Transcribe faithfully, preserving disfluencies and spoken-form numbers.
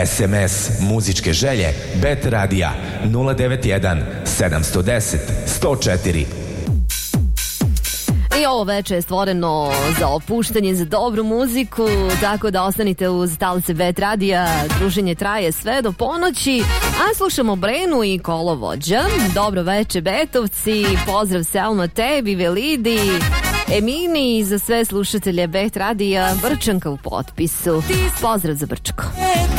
es em es muzičke želje Bet Radija nula devet jedan sedam jedan nula jedan nula četiri. I ovo veče je stvoreno za opuštanje, za dobru muziku, tako da ostanite uz talasce Bet Radija. Druženje traje sve do ponoći, a slušamo Brenu i Kolovođa. Dobro veče Betovci, pozdrav Selma tebi, Velidi, Emini i za sve slušatelje Bet Radija. Brčanka u potpisu. Pozdrav za Brčko.